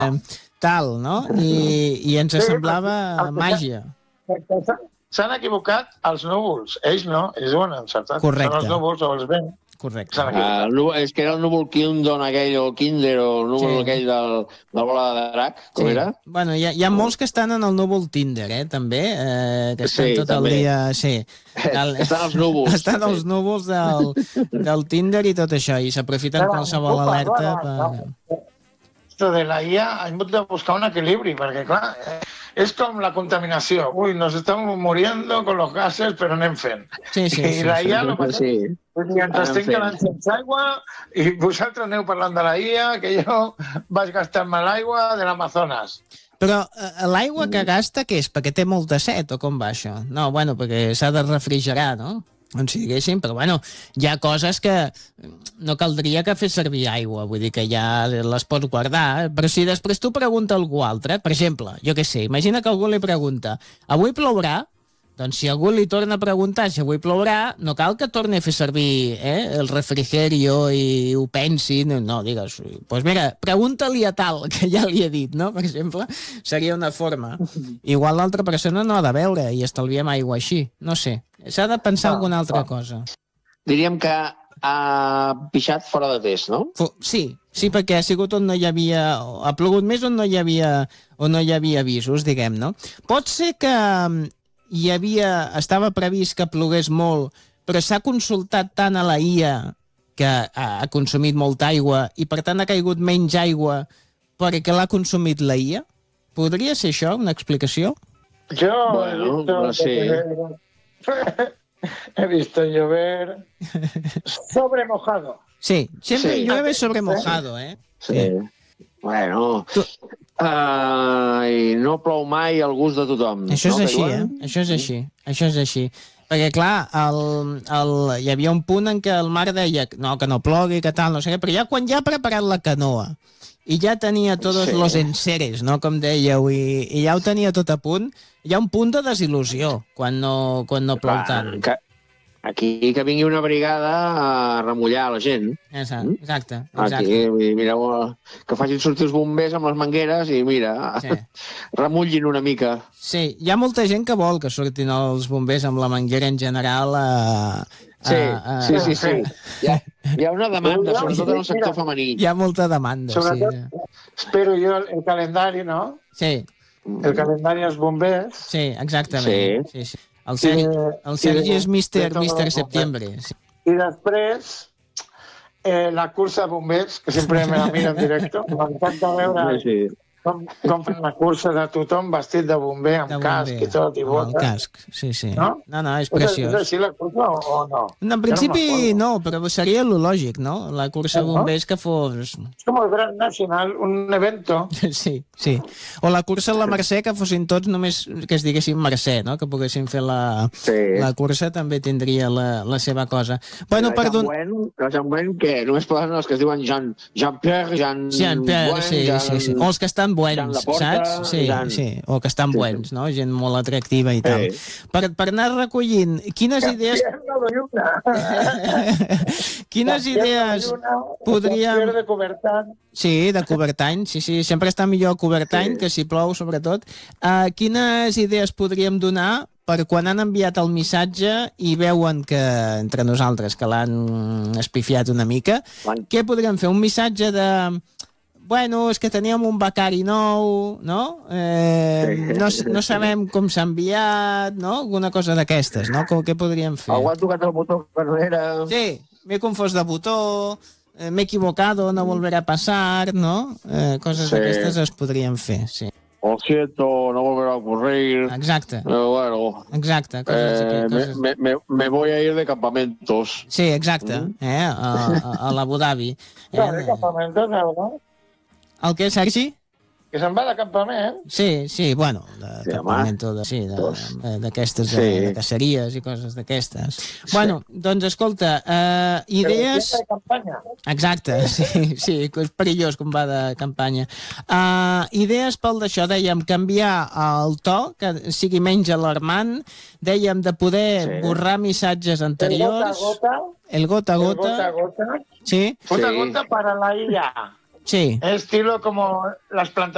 tal, no? I ens semblava màgia. S'han equivocat els núvols. Ells no, ells ho han encertat. Correcte. Són els núvols o els vents. Correcte. És que era el núvol Kingdom aquell, o Kinder, o el núvol aquell de bola de drac, com era? Bueno, hi ha molts que estan en el núvol Tinder, també, que estan tot el dia... Sí, estan els núvols. Estan els núvols del Tinder i tot això, i s'aprofiten qualsevol alerta per... Esto de la IA hem de buscar un equilibri, perquè, clar, és com la contaminació. Ui, nos estamos muriendo con los gases, però anem fent. Sí. I la IA lo mateix. Ens estem quedant sense aigua i vosaltres aneu parlant de la IA, que jo vaig gastar-me l'aigua de l'Amazones. Però l'aigua que gasta, què és? Perquè té molta set, o com va això? No, bueno, perquè s'ha de refrigerar, no? On si diguéssim, però bueno, hi ha coses que no caldria que fes servir aigua, vull dir que ja les pots guardar, però si després tu pregunta a algú altre, per exemple, jo què sé, imagina que algú li pregunta, avui plourà? Doncs si algú li torna a preguntar si avui plourà, no cal que torni a fer servir el refrigerio i ho pensi, no, digues, doncs mira, pregunta-li a tal, que ja li he dit, no?, per exemple, seria una forma. Igual l'altra persona no ha de veure i estalviem aigua així, no sé. S'ha de pensar alguna altra cosa. Diríem que ha pixat fora de test, no? Sí, perquè ha sigut on no hi havia... Ha plogut més on no hi havia avisos, diguem, no? Pot ser que estava previst que plogués molt, però s'ha consultat tant a la IA que ha consumit molta aigua i per tant ha caigut menys aigua perquè l'ha consumit la IA? Podria ser això, una explicació? He visto llover sobre mojado. Sí, siempre llueve sobre mojado, Sí. Bueno, i no plou mai al gust de tothom. Això és així, Això és així. Perquè, clar, hi havia un punt en què el mar deia que no plogui, que tal, no sé què, però ja quan ja ha preparat la canoa i ja tenia tots los enseres, no?, com dèieu, i ja ho tenia tot a punt, hi ha un punt de desil·lusió quan no plou tant. Aquí que vingui una brigada a remullar la gent. Exacte. Aquí, mireu, que facin sortir els bombers amb les mangueres i mira, remullin una mica. Sí, hi ha molta gent que vol que surtin els bombers amb la manguera en general Sí. Hi ha una demanda, sobretot en el sector femení. Hi ha molta demanda, sobretot, espero jo el calendari, no? Sí. El calendari dels bombers. Sí, exactament. Sí. El Sergi és Mr. Septiembre. Sí. I després, la cursa de bombers, que sempre me la miro en directe, m'encanta veure com fan la cursa de tothom vestit de bomber, amb casc i tot, i botes. El casc, sí. No, és preciós. És així la cursa o no? En principi no, però seria lo lògic, no? La cursa de bombers que fos... És com el Gran Nacional, un evento. Sí. O la cursa a la Mercè, que fossin tots només que es diguessin Mercè, no? Que poguessin fer la cursa, també tindria la seva cosa. Bueno, perdó... Jean Buen, que només poden els que es diuen Jean-Pierre, Jean-Pierre, sí. O els que estan buens, saps? Sí, o que estan buens, no? Gent molt atractiva i tal. Per anar recollint, quines idees... Quines idees podríem... de Cobertany. Sí, de Cobertany, sí. Sempre està millor Cobertany, que si plou, sobretot. Quines idees podríem donar per quan han enviat el missatge i veuen que, entre nosaltres, que l'han espifiat una mica, què podríem fer? Un missatge de... Bueno, és que teníem un becari nou, no? No sabem com s'ha enviat, no? Alguna cosa d'aquestes, no? Què podríem fer? Algú ha tocat el botó que no era... Sí, m'he confós de botó, m'he equivocado, no volverá a pasar, no? Coses d'aquestes es podrien fer, sí. Lo siento, no volverá a ocurrir. Exacte. Bueno. Exacte. Coses. Me voy a ir de campamentos. Sí, exacte. A l'Abu Dhabi. De campamentos, no? El què, Sergi? Que se'n va de campament. Sí, bueno, de campament, d'aquestes, de caceries i coses d'aquestes. Bueno, doncs escolta, idees... De campanya. Exacte, sí, és perillós com va de campanya. Idees pel d'això, dèiem, canviar el to, que sigui menys alarmant, dèiem de poder borrar missatges anteriors... El gota a gota. El gota a gota. Sí. Gota a gota para la IA. Sí. Estilo como las plantas.